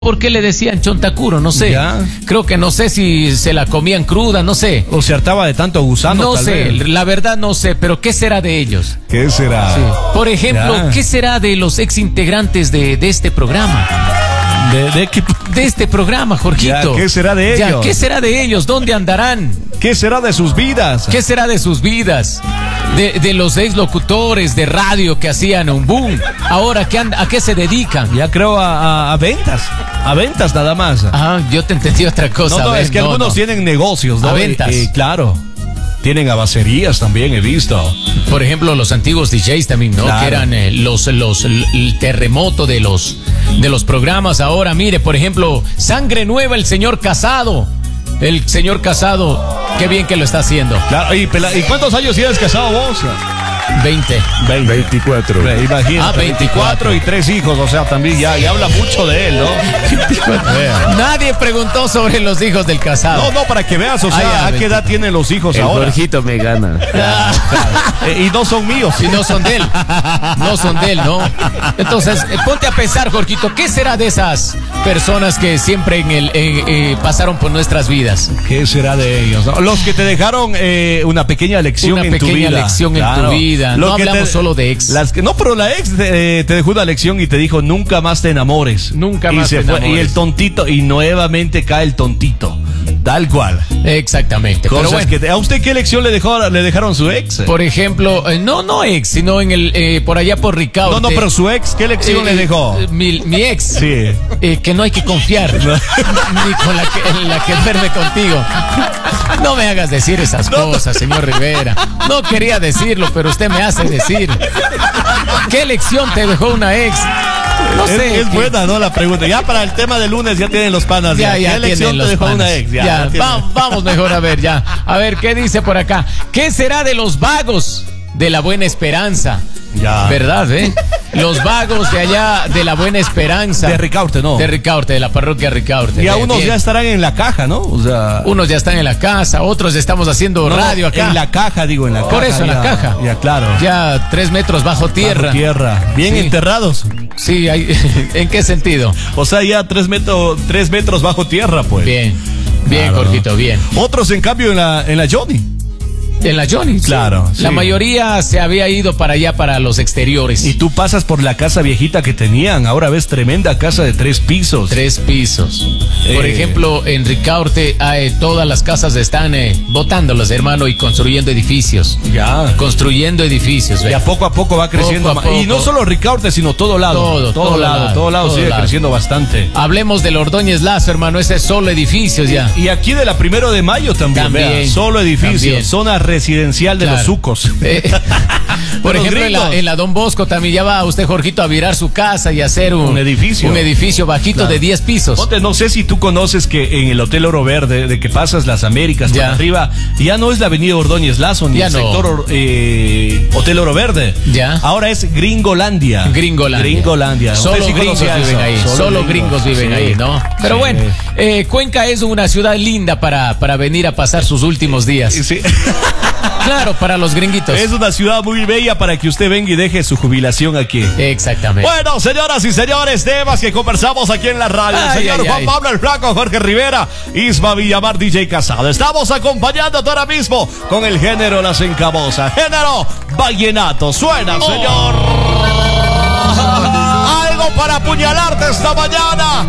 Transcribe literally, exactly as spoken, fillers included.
¿Por qué le decían chontacuro? No sé. Ya. Creo que no sé si se la comían cruda, no sé. O se hartaba de tanto gusano. No tal sé, vez. la verdad no sé, pero ¿qué será de ellos? ¿Qué será? Sí. Por ejemplo, Ya. ¿qué será de los ex integrantes de, de este programa? ¿De, de, qué, De este programa, Jorgito. Ya, ¿qué será de Ya, ellos? ¿qué será de ellos? ¿Dónde andarán? ¿Qué será de sus vidas? ¿Qué será de sus vidas? De, de los ex locutores de radio que hacían un boom. Ahora, ¿qué and- ¿a qué se dedican? Ya creo a, a, a ventas. A ventas nada más. Ah, yo te entendí otra cosa. no, no, ven, es que no, algunos no. tienen negocios, ¿no? A ventas. Eh, eh, claro. Tienen abacerías también, he visto. Por ejemplo, los antiguos D Js también, ¿no? Claro. Que eran eh, los, los, el terremoto de los, de los programas. Ahora, mire, por ejemplo, Sangre Nueva, el señor Casado. El señor Casado, qué bien que lo está haciendo. Claro, y, pela- ¿y cuántos años tienes casado vos? veinte. veinticuatro. Imagínate. Ah, veinticuatro. y tres hijos, o sea, también ya, ya habla mucho de él, ¿no? Vea. Nadie preguntó sobre los hijos del Casado. No, no, para que veas, o sea, Ah, ya, ¿a qué edad tienen los hijos El ahora? Jorgito me gana. Eh, y no son míos. Si no son de él. No son de él, ¿no? Entonces, eh, ponte a pensar, Jorgito, ¿qué será de esas personas que siempre en el, eh, eh, pasaron por nuestras vidas? ¿Qué será de ellos? no? Los que te dejaron eh, una pequeña lección Una en tu pequeña vida. lección en tu vida. Lo No que hablamos solo de ex. Las que, no, pero la ex te, te dejó una lección y te dijo nunca más te enamores. Nunca y más se te fue, enamores. Y el tontito, y nuevamente cae el tontito. Tal cual. Exactamente. Cosas Pero bueno, que te- ¿a usted qué lección le, dejó, le dejaron su ex? por ejemplo, eh, no, no ex, sino en el, eh, por allá por Ricaurte. no, no, pero su ex, ¿qué lección Eh, le dejó? eh, Mi, mi ex. Sí. Eh, que no hay que confiar ni con la que, en la que duerme contigo. No me hagas decir esas cosas, señor Rivera. No quería decirlo, pero usted me hace decir. ¿Qué lección te dejó una ex? No es, sé. es que- buena, ¿no? La pregunta. Ya para el tema de lunes ya tienen los panas. Ya, ya ¿Qué lección tienen te los dejó panas. una ex? Ya, Ya, ya tienen. va- vamos mejor a ver ya. A ver, ¿qué dice por acá? ¿Qué será de los vagos de la Buena Esperanza? Ya. ¿Verdad, eh? Los vagos de allá de la Buena Esperanza. De Ricaurte, ¿no? De Ricaurte, de la parroquia Ricaurte. Y a De- unos bien. ya estarán en la caja, ¿no? O sea. Unos ya están en la casa, otros estamos haciendo No, radio acá. En la caja, digo, en la caja. Por eso, en la ya, caja. Ya, claro. Ya tres metros bajo tierra. Bajo tierra. Bien Sí. enterrados. Sí, hay, ¿en qué sentido? O sea, ya tres, metro, tres metros bajo tierra, pues. Bien, bien, Claro, Jorgito, bien. Otros, en cambio, en la, en la Johnny. En la Johnny. sí. Claro, La sí. mayoría se había ido para allá, para los exteriores. Y tú pasas por la casa viejita que tenían. Ahora ves tremenda casa de tres pisos. Tres pisos. Por Eh. ejemplo, en Ricaurte eh, todas las casas están eh, botándolas, hermano, y construyendo edificios. Ya. Construyendo edificios. Y ve. a poco a poco va creciendo. Poco a más. Y no poco. solo Ricaurte, sino todo lado. Todo, todo lado, lado, todo lado todo sigue lado. creciendo bastante. Hablemos del Ordóñez Lazo, hermano. Ese es solo edificios ya. Y aquí de la primero de mayo también, También, vea, solo edificios, también. zona residencial de Claro. los sucos. Eh, por De los ejemplo, en la, gringos. en la Don Bosco también ya va usted, Jorgito, a virar su casa y hacer un, Un edificio. Un edificio bajito Claro. de diez pisos. Ponte, no sé si tú conoces que en el Hotel Oro Verde, de que pasas las Américas Ya. para arriba, ya no es la avenida Ordóñez Lazo ni Ya el no. sector eh, Hotel Oro Verde. Ya. Ahora es Gringolandia. Gringolandia. Gringolandia. Solo Usted sí gringos conoce viven eso. ahí. Solo, gringos viven Sí. ahí, ¿no? Pero Sí. bueno, eh, Cuenca es una ciudad linda para, para venir a pasar sus últimos días. Sí. Claro, para los gringuitos. Es una ciudad muy bella para que usted venga y deje su jubilación aquí. Exactamente. Bueno, señoras y señores, temas que conversamos aquí en la radio. El Ay, señor ay, Juan ay. Pablo el Flaco, Jorge Rivera, Isma Villamar, D J Casado. Estamos acompañándote ahora mismo con el género Las Encabosa. Género vallenato. Suena, Oh. señor. Algo para apuñalarte esta mañana.